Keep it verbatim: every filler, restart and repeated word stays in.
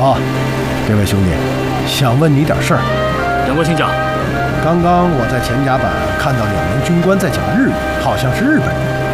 啊，这位兄弟，想问你点事儿。 长官请讲。 刚刚我在钱甲板看到两名军官在讲日语，好像是日本人。